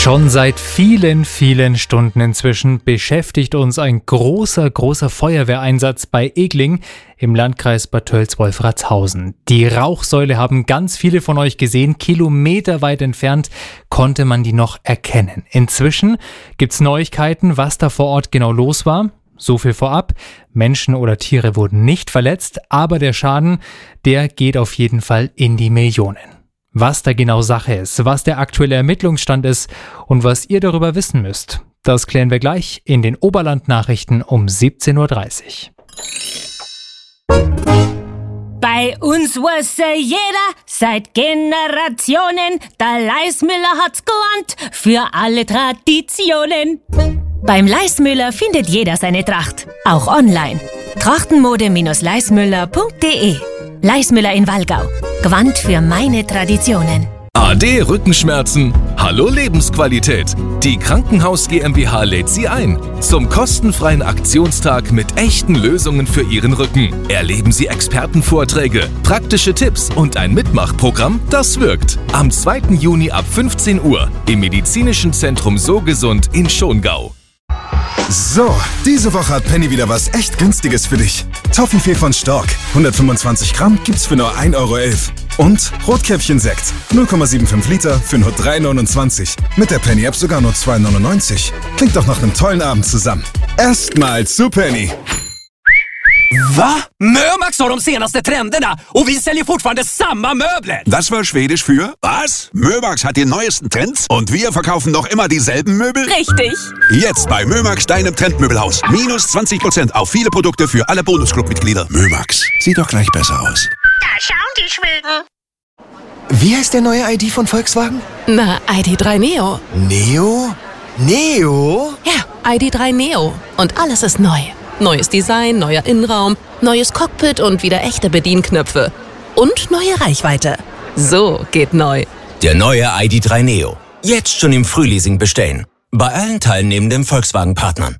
Schon seit vielen, vielen Stunden inzwischen beschäftigt uns ein großer Feuerwehreinsatz bei Egling im Landkreis Bad Tölz-Wolfratshausen. Die Rauchsäule haben ganz viele von euch gesehen. Kilometerweit entfernt konnte man die noch erkennen. Inzwischen gibt's Neuigkeiten, was da vor Ort genau los war. So viel vorab. Menschen oder Tiere wurden nicht verletzt, aber der Schaden, der geht auf jeden Fall in die Millionen. Was da genau Sache ist, was der aktuelle Ermittlungsstand ist und was ihr darüber wissen müsst, das klären wir gleich in den Oberland-Nachrichten um 17.30 Uhr. Bei uns wusste jeder seit Generationen, der Leismüller hat's gelernt für alle Traditionen. Beim Leismüller findet jeder seine Tracht, auch online. Trachtenmode-leismüller.de. Leismüller in Wallgau. Gewand für meine Traditionen. AD Rückenschmerzen. Hallo Lebensqualität. Die Krankenhaus GmbH lädt Sie ein zum kostenfreien Aktionstag mit echten Lösungen für Ihren Rücken. Erleben Sie Expertenvorträge, praktische Tipps und ein Mitmachprogramm, das wirkt. Am 2. Juni ab 15 Uhr im Medizinischen Zentrum So Gesund in Schongau. So, diese Woche hat Penny wieder was echt Günstiges für dich. Toffifee von Stork, 125 Gramm gibt's für nur 1,11 Euro. Und Rotkäppchensekt, 0,75 Liter für nur 3,29 €. Mit der Penny-App sogar nur 2,99 €. Klingt doch nach einem tollen Abend zusammen. Erstmal zu Penny. Va? Mömax har de senaste trenderna och vi säljer fortfarande samma möbler. Das war Schwedisch für was? Mömax hat die neuesten Trends und wir verkaufen noch immer dieselben Möbel? Richtig. Jetzt bei Mömax, deinem Trendmöbelhaus. Minus 20% auf viele Produkte für alle Bonusclub-Mitglieder. Mömax, sieht doch gleich besser aus. Da schauen die Schweden. Wie heißt der neue ID von Volkswagen? Na, ID.3 Neo. Neo? Neo? Ja, ID.3 Neo. Und alles ist neu. Neues Design, neuer Innenraum, neues Cockpit und wieder echte Bedienknöpfe. Und neue Reichweite. So geht neu. Der neue ID.3 Neo. Jetzt schon im Frühleasing bestellen. Bei allen teilnehmenden Volkswagen-Partnern.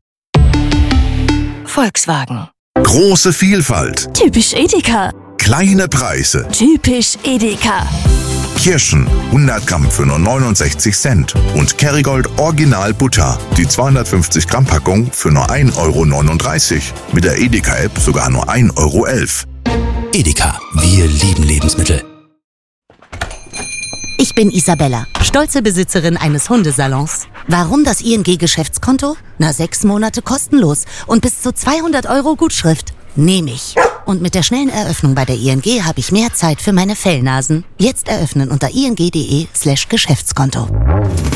Volkswagen. Große Vielfalt. Typisch Edeka. Kleine Preise. Typisch Edeka. Kirschen 100 Gramm für nur 69 Cent und Kerrygold Original Butter, die 250 Gramm Packung für nur 1,39 €. Mit der Edeka-App sogar nur 1,11 €. Edeka, wir lieben Lebensmittel. Ich bin Isabella, stolze Besitzerin eines Hundesalons. Warum das ING-Geschäftskonto? 6 Monate kostenlos und bis zu 200 € Gutschrift. Nehme ich. Und mit der schnellen Eröffnung bei der ING habe ich mehr Zeit für meine Fellnasen. Jetzt eröffnen unter ing.de/Geschäftskonto.